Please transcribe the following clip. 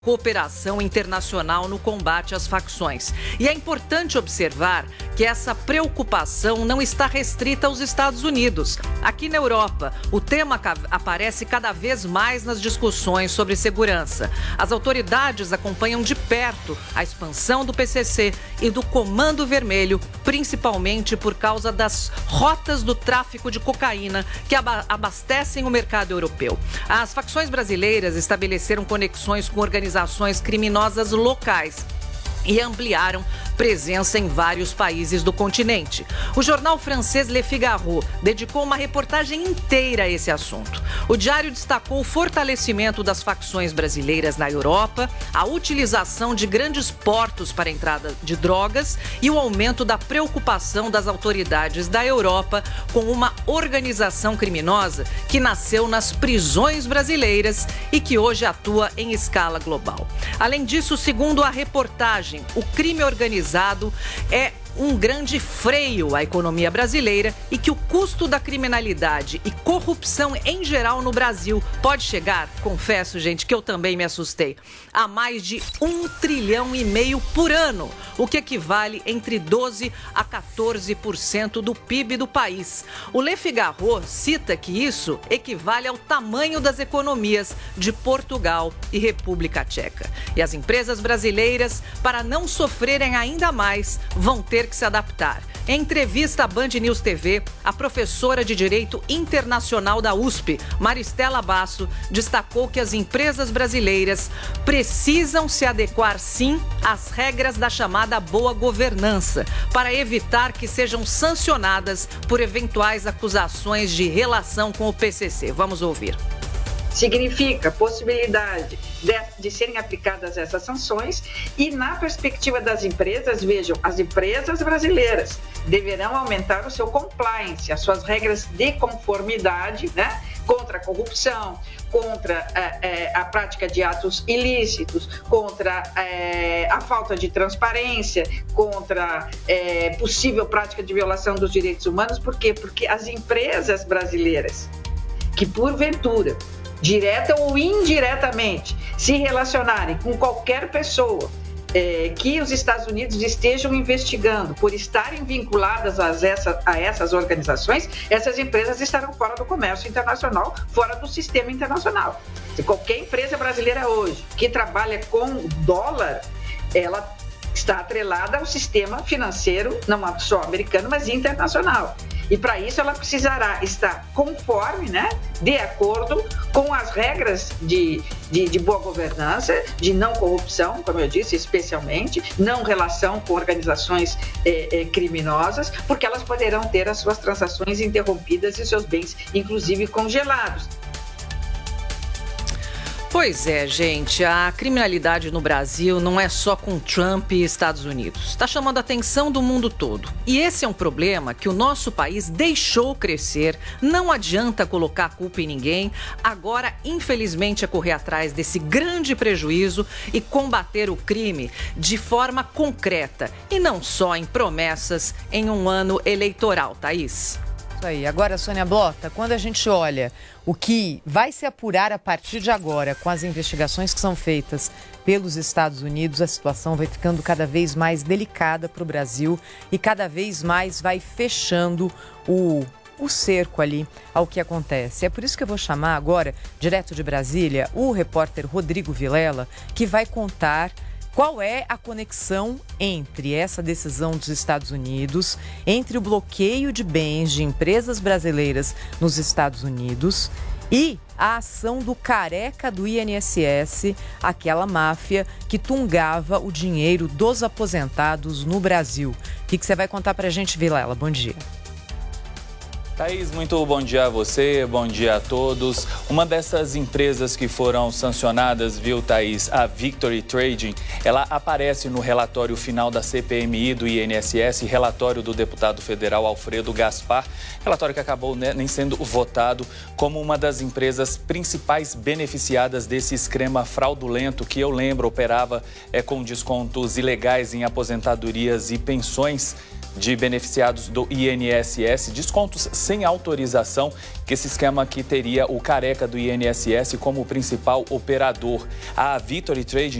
cooperação internacional no combate às facções. E é importante observar que essa preocupação não está restrita aos Estados Unidos. Aqui na Europa, o tema aparece cada vez mais nas discussões sobre segurança. As autoridades acompanham de perto a expansão do PCC e do Comando Vermelho, principalmente por causa das rotas do tráfico de cocaína que abastecem o mercado europeu. As facções brasileiras estabeleceram conexões com organizações criminosas locais e ampliaram presença em vários países do continente. O jornal francês Le Figaro dedicou uma reportagem inteira a esse assunto. O diário destacou o fortalecimento das facções brasileiras na Europa, a utilização de grandes portos para a entrada de drogas e o aumento da preocupação das autoridades da Europa com uma organização criminosa que nasceu nas prisões brasileiras e que hoje atua em escala global. Além disso, segundo a reportagem, o crime organizado é um grande freio à economia brasileira e que o custo da criminalidade e corrupção em geral no Brasil pode chegar, confesso, gente, que eu também me assustei, a mais de 1,5 trilhão por ano, o que equivale entre 12% a 14% do PIB do país. O Le Figaro cita que isso equivale ao tamanho das economias de Portugal e República Tcheca. E as empresas brasileiras, para não sofrerem ainda mais, vão ter que se adaptar. Em entrevista à Band News TV, a professora de Direito Internacional da USP, Maristela Basso, destacou que as empresas brasileiras precisam se adequar, sim, às regras da chamada boa governança, para evitar que sejam sancionadas por eventuais acusações de relação com o PCC. Vamos ouvir. Significa possibilidade de serem aplicadas essas sanções e, na perspectiva das empresas, vejam, as empresas brasileiras deverão aumentar o seu compliance, as suas regras de conformidade, né, contra a corrupção, contra a prática de atos ilícitos, contra a falta de transparência, contra possível prática de violação dos direitos humanos. Por quê? Porque as empresas brasileiras que, porventura, direta ou indiretamente, se relacionarem com qualquer pessoa que os Estados Unidos estejam investigando por estarem vinculadas a essas organizações, essas empresas estarão fora do comércio internacional, fora do sistema internacional. Se qualquer empresa brasileira hoje que trabalha com dólar, ela está atrelada ao sistema financeiro, não só americano, mas internacional. E para isso ela precisará estar conforme, né, de acordo com as regras de boa governança, de não corrupção, como eu disse, especialmente, não relação com organizações criminosas, porque elas poderão ter as suas transações interrompidas e seus bens, inclusive, congelados. Pois é, gente, a criminalidade no Brasil não é só com Trump e Estados Unidos. Está chamando a atenção do mundo todo. E esse é um problema que o nosso país deixou crescer. Não adianta colocar a culpa em ninguém. Agora, infelizmente, é correr atrás desse grande prejuízo e combater o crime de forma concreta. E não só em promessas em um ano eleitoral, Thaís. Isso aí. Agora, Sônia Blota, quando a gente olha o que vai se apurar a partir de agora com as investigações que são feitas pelos Estados Unidos, a situação vai ficando cada vez mais delicada para o Brasil e cada vez mais vai fechando o cerco ali ao que acontece. É por isso que eu vou chamar agora, direto de Brasília, o repórter Rodrigo Vilela, que vai contar qual é a conexão entre essa decisão dos Estados Unidos, entre o bloqueio de bens de empresas brasileiras nos Estados Unidos e a ação do careca do INSS, aquela máfia que tungava o dinheiro dos aposentados no Brasil. O que você vai contar pra gente, Vilela? Bom dia. Thaís, muito bom dia a você, bom dia a todos. Uma dessas empresas que foram sancionadas, viu, Thaís, a Victory Trading, ela aparece no relatório final da CPMI do INSS, relatório do deputado federal Alfredo Gaspar, relatório que acabou nem sendo votado como uma das empresas principais beneficiadas desse esquema fraudulento que, eu lembro, operava com descontos ilegais em aposentadorias e pensões. de beneficiados do INSS, descontos sem autorização, que esse esquema aqui teria o careca do INSS como principal operador. A Victory Trading